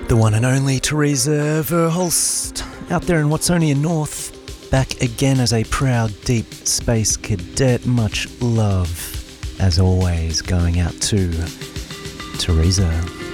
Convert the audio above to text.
The one and only Theresa Verhulst, out there in Watsonia North, back again as a proud deep space cadet. Much love, as always, going out to Theresa.